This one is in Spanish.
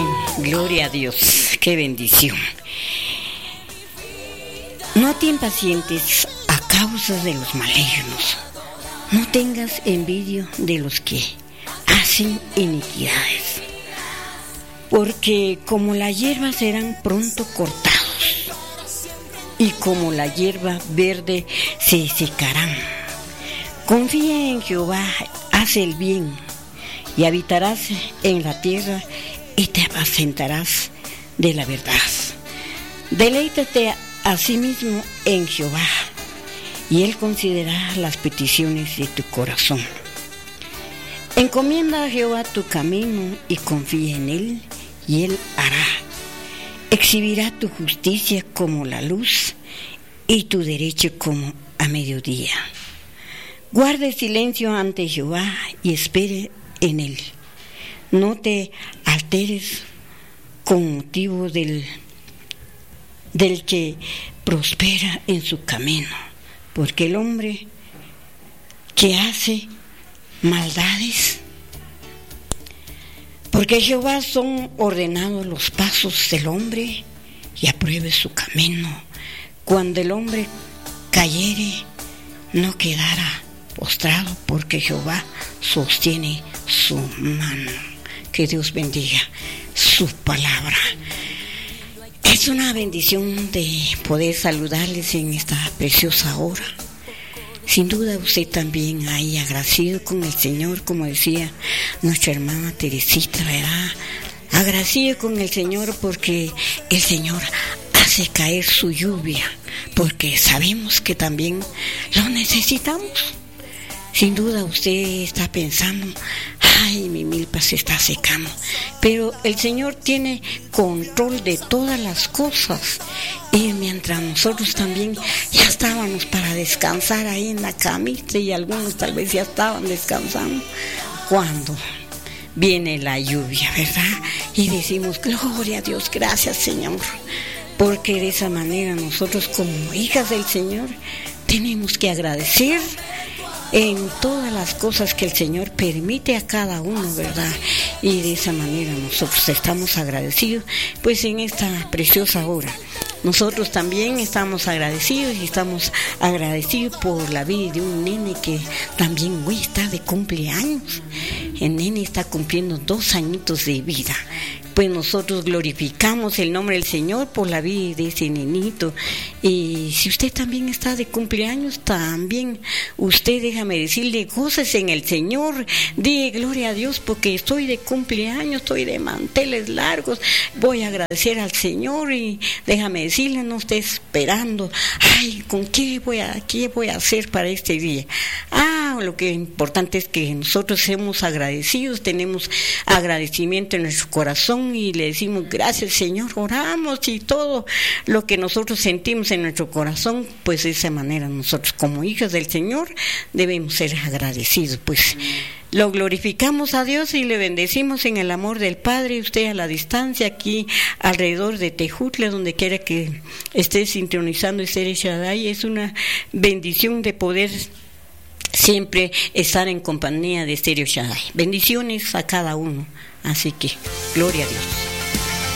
Amén. Gloria a Dios. Qué bendición. No te impacientes a causa de los malignos. No tengas envidia de los que hacen iniquidades, porque como la hierba serán pronto cortados, y como la hierba verde se secarán. Confía en Jehová, haz el bien, y habitarás en la tierra, y te apacentarás de la verdad. Deleítate asimismo en Jehová, y Él considerará las peticiones de tu corazón. Encomienda a Jehová tu camino y confía en Él, y Él hará. Exhibirá tu justicia como la luz y tu derecho como a mediodía. Guarde silencio ante Jehová y espere en Él. No te alteres con motivo del que prospera en su camino, porque el hombre que hace maldades, porque Jehová son ordenados los pasos del hombre, y apruebe su camino. Cuando el hombre cayere, no quedará postrado, porque Jehová sostiene su mano. Que Dios bendiga su palabra. Es una bendición de poder saludarles en esta preciosa hora. Sin duda usted también ahí agradecido con el Señor, como decía nuestra hermana Teresita, ¿verdad? Agradecido con el Señor porque el Señor hace caer su lluvia, porque sabemos que también lo necesitamos. Sin duda usted está pensando, ay, mi milpa se está secando, pero el Señor tiene control de todas las cosas. Y mientras nosotros también ya estábamos para descansar ahí en la camita, y algunos tal vez ya estaban descansando, cuando viene la lluvia, ¿verdad? Y decimos, gloria a Dios, gracias Señor, porque de esa manera nosotros como hijas del Señor tenemos que agradecer en todas las cosas que el Señor permite a cada uno, ¿verdad? Y de esa manera nosotros estamos agradecidos, pues en esta preciosa hora. Nosotros también estamos agradecidos, y estamos agradecidos por la vida de un nene que también hoy está de cumpleaños. El nene está cumpliendo 2 añitos de vida. Pues nosotros glorificamos el nombre del Señor por la vida de ese nenito. Y si usted también está de cumpleaños, también usted, déjame decirle, gócese en el Señor, di gloria a Dios, porque estoy de cumpleaños, estoy de manteles largos, voy a agradecer al Señor. Y déjame decirle, no esté esperando, ay, ¿con qué voy a hacer para este día? Lo que es importante es que nosotros seamos agradecidos, tenemos agradecimiento en nuestro corazón y le decimos gracias Señor, oramos, y todo lo que nosotros sentimos en nuestro corazón, pues de esa manera nosotros como hijas del Señor debemos ser agradecidos. Pues lo glorificamos a Dios y le bendecimos en el amor del Padre. Usted a la distancia, aquí alrededor de Tejutla, donde quiera que esté sintonizando Estéreo Shaddai, es una bendición de poder siempre estar en compañía de Estéreo Shaddai. Bendiciones a cada uno. Así que, gloria a Dios.